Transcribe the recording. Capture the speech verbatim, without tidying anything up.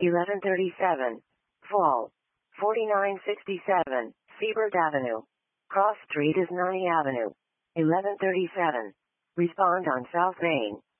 eleven thirty-seven. Fall. forty-nine sixty-seven, Seabird Avenue. Cross Street is Nani Avenue. eleven thirty-seven. Respond on South Main.